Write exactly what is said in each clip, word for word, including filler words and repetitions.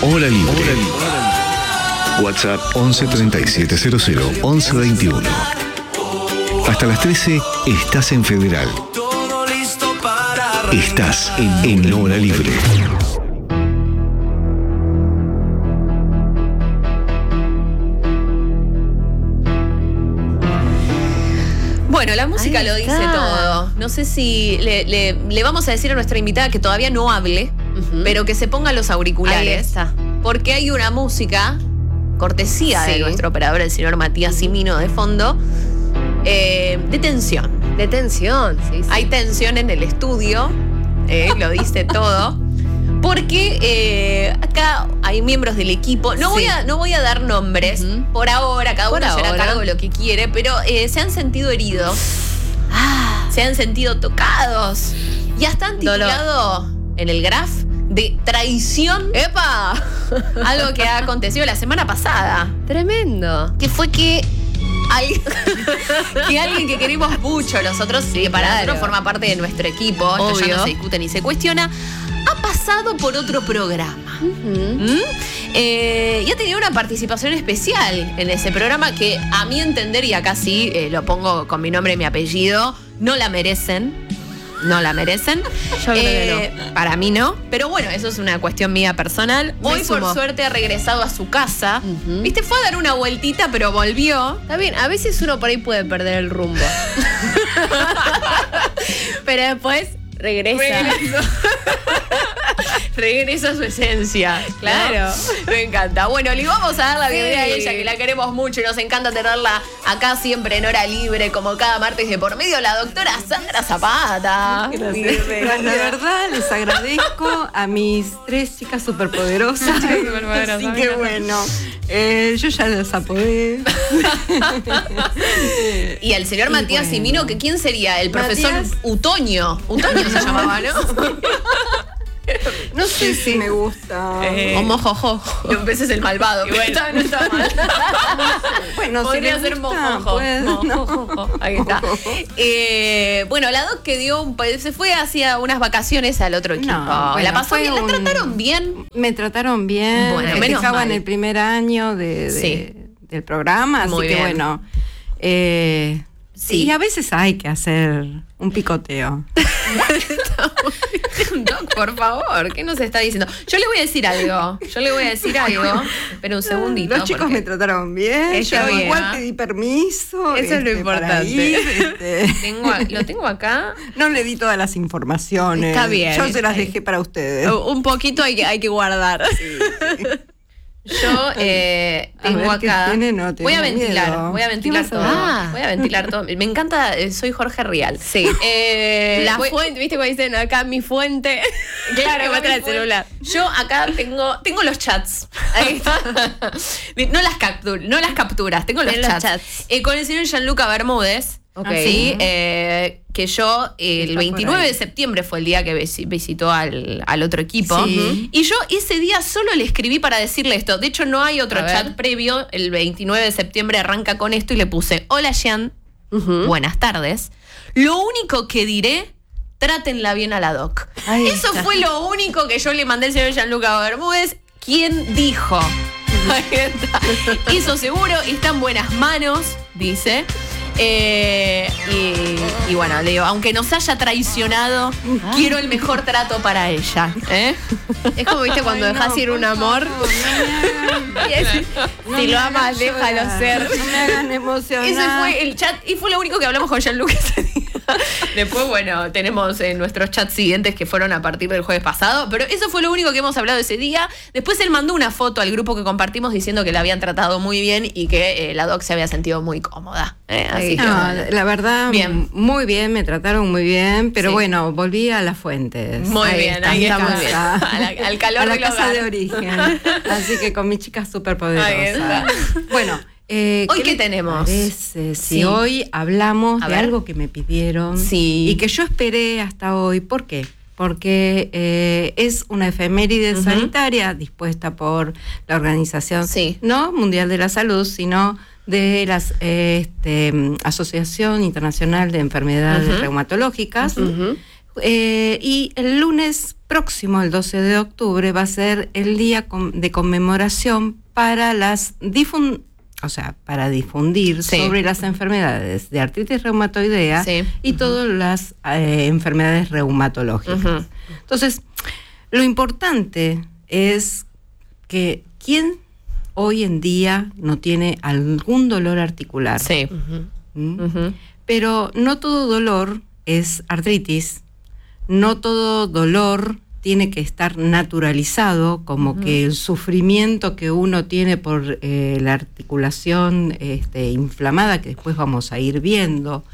Hora Libre. Hora Libre. WhatsApp once treinta y siete cero cero once veintiuno. Hasta las trece estás en Federal. Estás en, en Hora Libre. Bueno, la música Ahí lo dice está. todo. No sé si le, le- le vamos a decir a nuestra invitada que todavía no hable, Ujú. pero que se ponga los Ahí auriculares. está. Porque hay una música, cortesía Sí. de nuestro operador, el señor Matías Simino, de fondo, eh, de tensión. De tensión, sí, sí. Hay tensión en el estudio, eh, lo dice todo. Porque eh, acá hay miembros del equipo. No, Sí. voy, a, no voy a dar nombres Ujú. por ahora, cada Por uno será ahora. cargo de lo que quiere, pero eh, se han sentido heridos, Ah, se han sentido tocados y hasta han Dolor. titulado en el graph de traición ¡epa! algo que ha acontecido la semana pasada, Tremendo. que fue que alguien que, alguien que queremos mucho nosotros, que para claro. nosotros forma parte de nuestro equipo, esto ya Obvio. no se discute ni se cuestiona, ha pasado por otro programa. Ujú. ¿Mm? Eh, y ha tenido una participación especial en ese programa que, a mi entender, y acá sí eh, lo pongo con mi nombre y mi apellido, no la merecen. No la merecen. Yo creo Eh, Para mí no. Pero bueno, eso es una cuestión mía personal. Me Hoy, por sumo. suerte, ha regresado a su casa. Ujú. Viste, fue a dar una vueltita, pero volvió. Está bien, a veces uno por ahí puede perder el rumbo. Pero después regresa. Regresó. Regresa a su esencia. ¿no? Claro. Me encanta. Bueno, le vamos a dar la bienvenida a Sí. ella, que la queremos mucho y nos encanta tenerla acá siempre en Hora Libre, como cada martes de por medio, la doctora Sandra Zapata. Gracias. La verdad, les agradezco a mis tres chicas superpoderosas. Así que bueno, eh, yo ya las apodé. Y el señor Y Matías bueno. Simino, que ¿quién sería? El profesor Matías- Utoño. Utoño se llamaba, ¿no? No sé si me gusta. Eh, O mojojo. A veces el malvado. pero esta vez no está mal. Bueno, Podría si les ser gusta, mojojo. pues, no. Mojojo. Ahí está. Eh, bueno, la doc que dio un, se fue hacia unas vacaciones al otro equipo. No, bueno, la pasó fue bien, la un- trataron bien. Me trataron bien. Bueno, menos Festejaban mal. el primer año de, de- Sí. del programa, así Muy que bien. bueno. eh, Sí. Y a veces hay que hacer un picoteo. Doc, por favor, ¿qué nos está diciendo? Yo le voy a decir algo. Yo le voy a decir algo. Espera un segundito. Los chicos porque- me trataron bien. Está Yo bien, igual ¿ah? pedí permiso. Eso es lo este, para importante. ir, este. Tengo a- lo tengo acá. No le di todas las informaciones. Está bien. Yo se las dejé para ustedes. Un poquito hay que, hay que guardar. Yo eh, A tengo ver, ¿qué acá. tiene? No, voy a tengo ventilar, miedo. voy a ¿Qué ventilar vas a todo. ver? Ah. Voy a ventilar todo. Me encanta, eh, soy Jorge Rial. Sí. Eh, La voy- fuente, ¿viste cuando dicen acá mi fuente? Claro, que muestra mi el fuente. celular. Yo acá tengo, tengo los chats. Ahí está. No las, captu- no las capturas, tengo los Tenés los chats. chats. Eh, con el señor Gianluca Bermúdez. Ok. Sí, eh, que yo eh, el Está por veintinueve ahí. de septiembre fue el día que visi- visitó al, al otro equipo. Sí. Y yo ese día solo le escribí para decirle esto. De hecho, no hay otro A ver. chat previo. El veintinueve de septiembre arranca con esto y le puse: hola, Gian. Ujú. Buenas tardes. Lo único que diré, trátenla bien a la doc. Ahí Eso está. fue lo único que yo le mandé al señor Gianluca Bermúdez, quien dijo. Ahí está. Hizo seguro y está en buenas manos, dice. Eh, y, y bueno, le digo, aunque nos haya traicionado, quiero el mejor trato para ella. ¿eh? Es como, viste, cuando Ay, no, dejas ir un por amor. favor, no me hagan- Y es- no si me lo hagan amas, déjalo llorar, ser. No me hagan emocionar. Ese fue el chat y fue lo único que hablamos con Gianluca ese día. Después, bueno, tenemos eh, nuestros chats siguientes que fueron a partir del jueves pasado, pero eso fue lo único que hemos hablado ese día. Después él mandó una foto al grupo que compartimos diciendo que la habían tratado muy bien y que eh, la doc se había sentido muy cómoda. ¿eh? Así que, No, bueno. la verdad, Bien. muy bien, me trataron muy bien, pero Sí. bueno, volví a las fuentes. Muy Ahí bien, está, ahí mi está muy casa. bien. A la- al calor a la del casa hogar. de origen. Así que con mis chicas Ahí superpoderosas. está. Bueno, eh, ¿Hoy qué les tenemos? parece si Sí. hoy hablamos A de ver. algo que me pidieron Sí. y que yo esperé hasta hoy? ¿Por qué? Porque eh, es una efeméride Ujú. sanitaria dispuesta por la Organización Sí. no Mundial de la Salud, sino de la este, Asociación Internacional de Enfermedades Ujú. Reumatológicas, Ujú. Eh, y el lunes próximo, el doce de octubre, va a ser el día de conmemoración para las difun o sea, para difundir sí. sobre las enfermedades de artritis reumatoidea sí. y uh-huh. todas las eh, enfermedades reumatológicas. Uh-huh. Entonces, lo importante es que quien hoy en día no tiene algún dolor articular, sí. ¿Mm? Uh-huh. pero no todo dolor es artritis, no todo dolor tiene que estar naturalizado, como uh-huh. que el sufrimiento que uno tiene por eh, la articulación este, inflamada, que después vamos a ir viendo,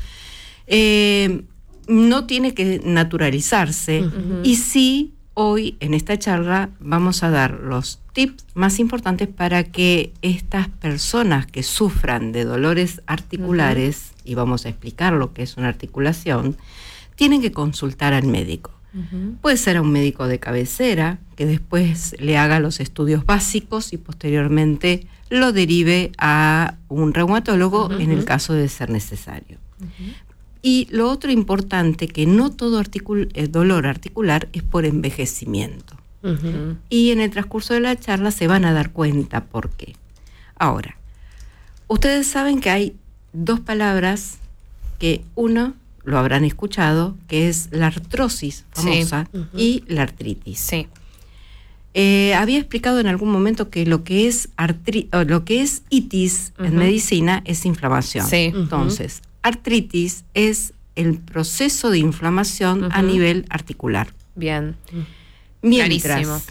eh, no tiene que naturalizarse. Uh-huh. Y sí, hoy en esta charla vamos a dar los tips más importantes para que estas personas que sufran de dolores articulares, uh-huh. y vamos a explicar lo que es una articulación, tienen que consultar al médico. Uh-huh. Puede ser a un médico de cabecera que después le haga los estudios básicos y posteriormente lo derive a un reumatólogo uh-huh. en el caso de ser necesario. Uh-huh. Y lo otro importante, que no todo articul- eh, dolor articular es por envejecimiento. Uh-huh. Y en el transcurso de la charla se van a dar cuenta por qué. Ahora, ustedes saben que hay dos palabras que uno lo habrán escuchado, que es la artrosis famosa sí. uh-huh. y la artritis. Sí. Eh, había explicado en algún momento que lo que es artri- o lo que es itis uh-huh. en medicina es inflamación. Sí. Entonces, uh-huh. artritis es el proceso de inflamación uh-huh. a nivel articular. Bien. Mientras, clarísimo.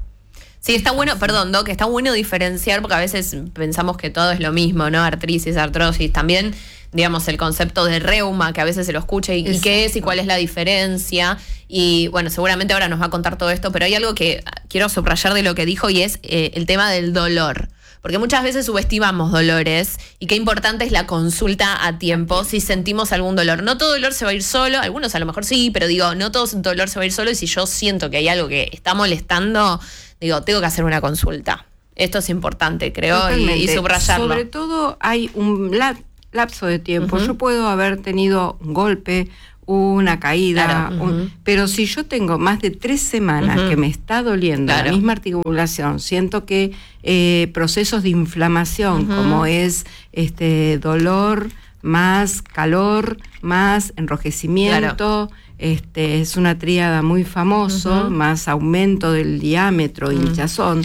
Sí, está bueno, perdón, Doc, está bueno diferenciar, porque a veces pensamos que todo es lo mismo, ¿no? Artritis, artrosis, también, digamos, el concepto de reuma, que a veces se lo escucha, y, y qué es y cuál es la diferencia. Y bueno, seguramente ahora nos va a contar todo esto, pero hay algo que quiero subrayar de lo que dijo, y es eh, el tema del dolor. Porque muchas veces subestimamos dolores, y qué importante es la consulta a tiempo si sentimos algún dolor. No todo dolor se va a ir solo, algunos a lo mejor sí, pero digo, no todo dolor se va a ir solo, y si yo siento que hay algo que está molestando, digo, tengo que hacer una consulta. Esto es importante, creo, y, y subrayarlo. Sobre todo hay un la, lapso de tiempo. Uh-huh. Yo puedo haber tenido un golpe, una caída, claro. uh-huh. un, pero si yo tengo más de tres semanas uh-huh. que me está doliendo claro. la misma articulación, siento que eh, procesos de inflamación, uh-huh. como es este dolor, más calor, más enrojecimiento, claro. este es una tríada muy famoso, uh-huh. más aumento del diámetro, uh-huh. hinchazón,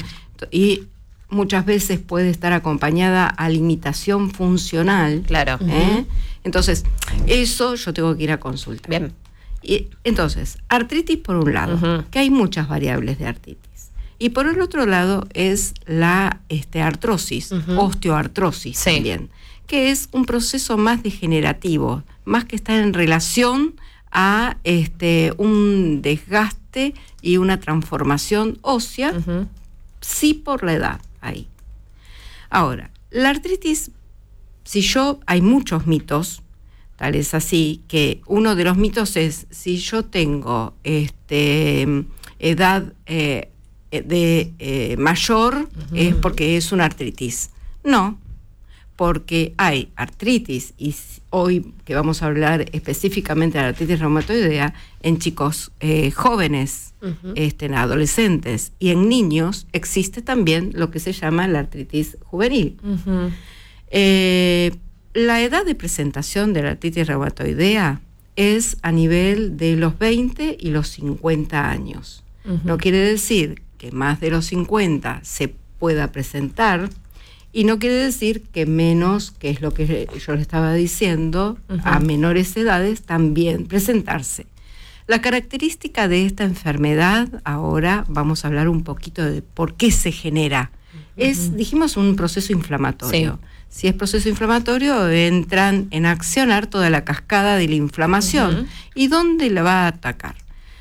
y muchas veces puede estar acompañada a limitación funcional. Claro. ¿eh? Uh-huh. Entonces, eso yo tengo que ir a consultar. Bien. Y, entonces, artritis por un lado, uh-huh. que hay muchas variables de artritis. Y por el otro lado es la este, artrosis, uh-huh. osteoartrosis sí. también, que es un proceso más degenerativo, más que estar en relación a este, un desgaste y una transformación ósea, uh-huh. sí por la edad ahí. Ahora, la artritis, si yo, hay muchos mitos, tal es así, que uno de los mitos es, si yo tengo este, edad eh, de eh, mayor, uh-huh. es porque es una artritis. No, porque hay artritis, y hoy que vamos a hablar específicamente de la artritis reumatoidea, en chicos eh, jóvenes, uh-huh. este, en adolescentes y en niños, existe también lo que se llama la artritis juvenil. Uh-huh. Eh, la edad de presentación de la artritis reumatoidea es a nivel de los veinte y los cincuenta años. Uh-huh. No quiere decir que más de los cincuenta se pueda presentar, y no quiere decir que menos, que es lo que yo le estaba diciendo, uh-huh. a menores edades también presentarse. La característica de esta enfermedad, ahora vamos a hablar un poquito de por qué se genera. Uh-huh. Es, dijimos, un proceso inflamatorio. Sí. Si es proceso inflamatorio, entran en accionar toda la cascada de la inflamación. Uh-huh. ¿Y dónde la va a atacar?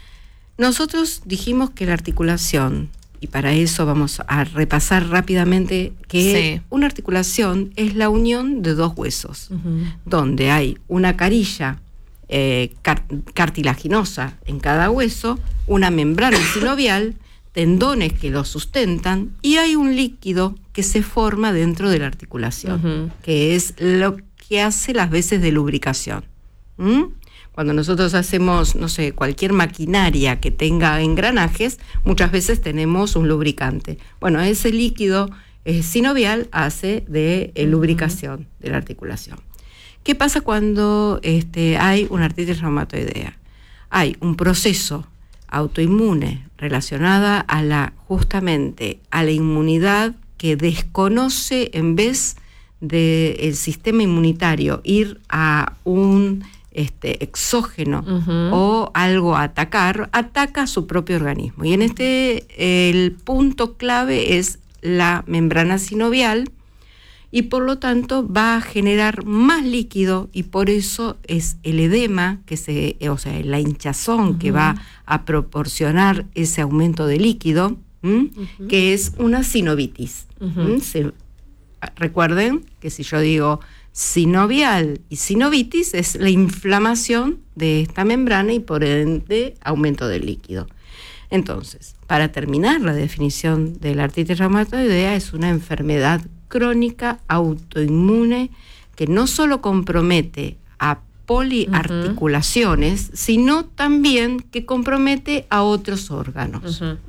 Nosotros dijimos que la articulación, y para eso vamos a repasar rápidamente que sí. una articulación es la unión de dos huesos, uh-huh. donde hay una carilla eh, car- cartilaginosa en cada hueso, una membrana sinovial, tendones que lo sustentan, y hay un líquido que se forma dentro de la articulación, uh-huh. que es lo que hace las veces de lubricación. ¿Mm? Cuando nosotros hacemos, no sé, cualquier maquinaria que tenga engranajes, muchas veces tenemos un lubricante. Bueno, ese líquido eh, sinovial hace de eh, lubricación de la articulación. ¿Qué pasa cuando este, hay una artritis reumatoidea? Hay un proceso autoinmune relacionada a la, justamente a la inmunidad que desconoce, en vez del sistema inmunitario ir a un este, exógeno uh-huh. o algo a atacar, ataca a su propio organismo. Y en este el punto clave es la membrana sinovial, y por lo tanto va a generar más líquido, y por eso es el edema, que se, o sea, la hinchazón uh-huh. que va a proporcionar ese aumento de líquido, uh-huh. que es una sinovitis. Uh-huh. Se, recuerden que si yo digo sinovial y sinovitis, es la inflamación de esta membrana y por ende aumento del líquido. Entonces, para terminar, la definición de la artritis reumatoidea es una enfermedad crónica autoinmune que no solo compromete a poliarticulaciones, uh-huh. sino también que compromete a otros órganos. Uh-huh.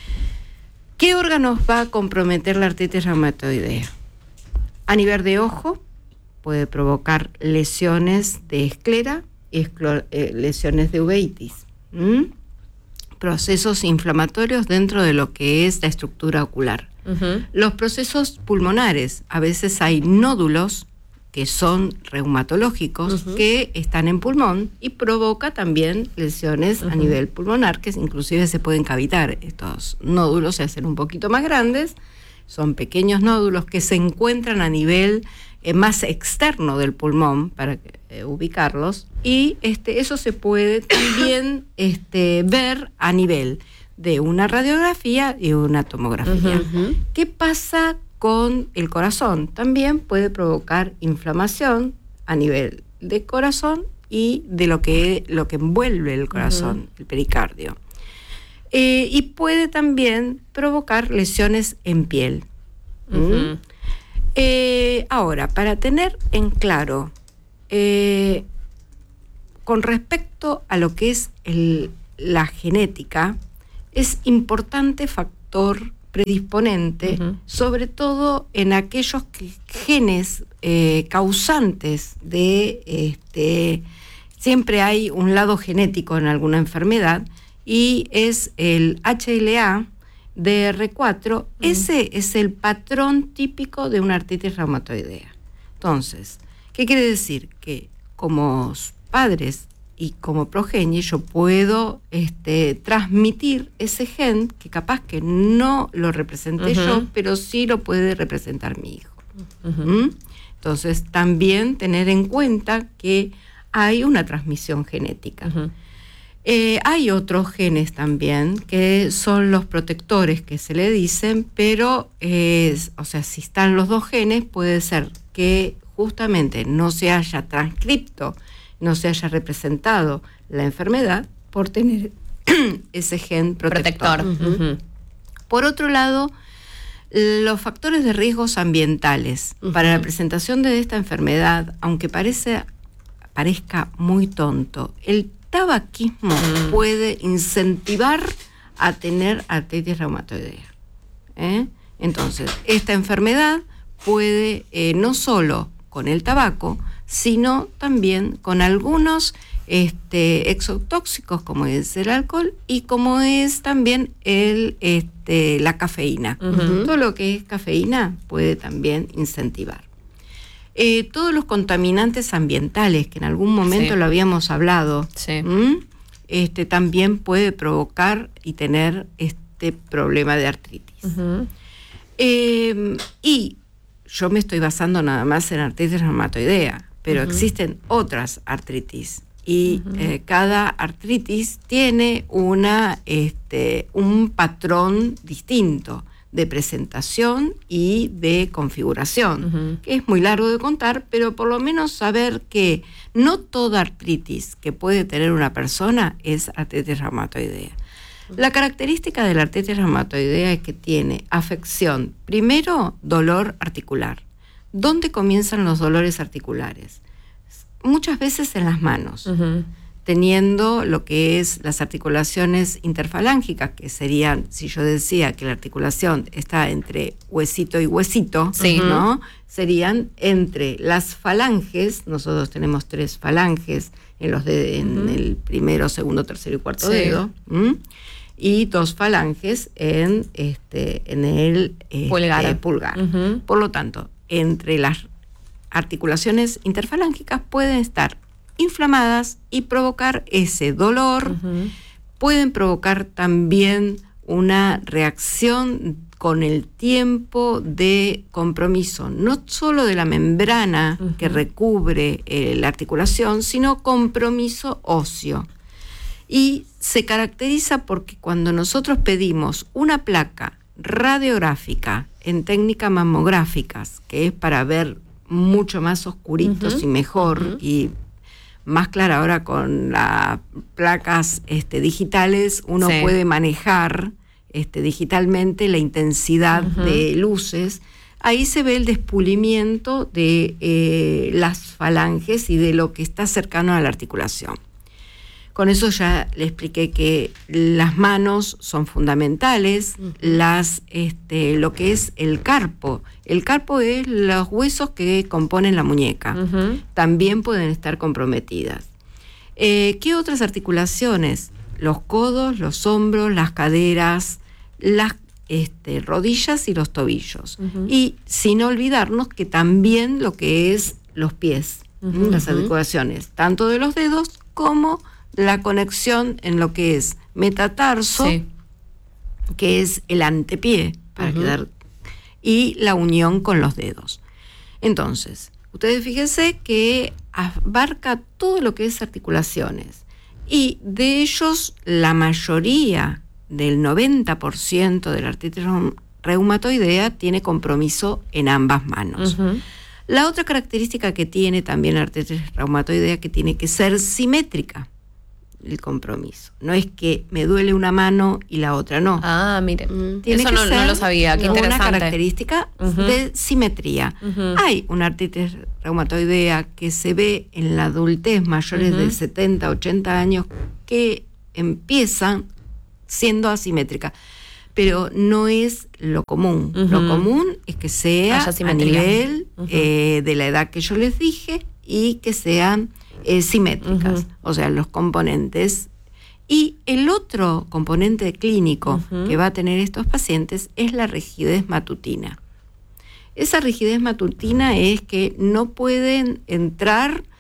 ¿Qué órganos va a comprometer la artritis reumatoidea? A nivel de ojo, puede provocar lesiones de esclera y esclo- eh, lesiones de uveitis. ¿Mm? Procesos inflamatorios dentro de lo que es la estructura ocular. Uh-huh. Los procesos pulmonares, a veces hay nódulos que son reumatológicos uh-huh. que están en pulmón y provoca también lesiones uh-huh. a nivel pulmonar, que inclusive se pueden cavitar. Estos nódulos se hacen un poquito más grandes, son pequeños nódulos que se encuentran a nivel eh, más externo del pulmón, para eh, ubicarlos, y este, eso se puede también este, ver a nivel de una radiografía y una tomografía. Uh-huh. ¿Qué pasa con el corazón? También puede provocar inflamación a nivel de corazón y de lo que, lo que envuelve el corazón, uh-huh. el pericardio. Eh, y puede también provocar lesiones en piel. Uh-huh. ¿Mm? Eh, ahora, para tener en claro, eh, con respecto a lo que es el, la genética, es importante factor predisponente, uh-huh. sobre todo en aquellos que, genes eh, causantes de, este, siempre hay un lado genético en alguna enfermedad, y es el H L A D R cuatro, uh-huh. ese es el patrón típico de una artritis reumatoidea. Entonces, ¿qué quiere decir? Que como padres y como progenie yo puedo este, transmitir ese gen que capaz que no lo representé uh-huh. yo, pero sí lo puede representar mi hijo. Uh-huh. ¿Mm? Entonces, también tener en cuenta que hay una transmisión genética. Uh-huh. Eh, hay otros genes también que son los protectores que se le dicen, pero, eh, o sea, si están los dos genes, puede ser que justamente no se haya transcripto, no se haya representado la enfermedad por tener ese gen protector. protector. Uh-huh. Por otro lado, los factores de riesgos ambientales uh-huh. para la presentación de esta enfermedad, aunque parece, parezca muy tonto, el tabaquismo uh-huh. puede incentivar a tener artritis reumatoidea. ¿Eh? Entonces, esta enfermedad puede eh, no solo con el tabaco, sino también con algunos este, exotóxicos, como es el alcohol y como es también el, este, la cafeína. Uh-huh. Todo lo que es cafeína puede también incentivar. Eh, todos los contaminantes ambientales, que en algún momento sí. lo habíamos hablado, sí. este, también puede provocar y tener este problema de artritis. Uh-huh. Eh, y yo me estoy basando nada más en artritis reumatoidea, pero uh-huh. existen otras artritis y uh-huh. eh, cada artritis tiene una, este, un patrón distinto de presentación y de configuración, uh-huh. que es muy largo de contar, pero por lo menos saber que no toda artritis que puede tener una persona es artritis reumatoidea. Uh-huh. La característica de la artritis reumatoidea es que tiene afección, primero dolor articular. ¿Dónde comienzan los dolores articulares? Muchas veces en las manos. Uh-huh. teniendo lo que es las articulaciones interfalángicas, que serían, si yo decía que la articulación está entre huesito y huesito, sí. ¿no? Serían entre las falanges, nosotros tenemos tres falanges en los de, en uh-huh. el primero, segundo, tercero y cuarto sí. dedo, ¿m? y dos falanges en, este, en el este, pulgar. pulgar. Uh-huh. Por lo tanto, entre las articulaciones interfalángicas pueden estar inflamadas y provocar ese dolor. Uh-huh. Pueden provocar también una reacción con el tiempo de compromiso, no solo de la membrana uh-huh. que recubre eh, la articulación, sino compromiso óseo. Y se caracteriza porque cuando nosotros pedimos una placa radiográfica en técnicas mamográficas, que es para ver mucho más oscuritos uh-huh. y mejor, uh-huh. y más clara ahora con las placas este, digitales, uno sí. puede manejar este, digitalmente la intensidad uh-huh. de luces. Ahí se ve el despulimiento de eh, las falanges y de lo que está cercano a la articulación. Con eso ya le expliqué que las manos son fundamentales, uh-huh. las, este, lo que es el carpo. El carpo es los huesos que componen la muñeca. Uh-huh. También pueden estar comprometidas. Eh, ¿Qué otras articulaciones? Los codos, los hombros, las caderas, las este, rodillas y los tobillos. Uh-huh. Y sin olvidarnos que también lo que es los pies, uh-huh. las articulaciones, tanto de los dedos como la conexión en lo que es metatarso, sí. que es el antepié, para uh-huh. quedar, y la unión con los dedos. Entonces, ustedes fíjense que abarca todo lo que es articulaciones, y de ellos la mayoría, del noventa por ciento de la artritis reumatoidea, tiene compromiso en ambas manos. Uh-huh. La otra característica que tiene también la artritis reumatoidea, que tiene que ser simétrica el compromiso. No es que me duele una mano y la otra no. Ah, mire, mm. Tiene eso que no, ser no lo sabía, qué interesante. Una característica uh-huh. de simetría. Uh-huh. Hay una artritis reumatoidea que se ve en la adultez, mayores uh-huh. de setenta, ochenta años, que empiezan siendo asimétrica, pero no es lo común. Uh-huh. Lo común es que sea a nivel uh-huh. eh, de la edad que yo les dije y que sean Eh, simétricas, uh-huh. o sea, los componentes. Y el otro componente clínico uh-huh. que va a tener estos pacientes es la rigidez matutina. Esa rigidez matutina es que no pueden entrar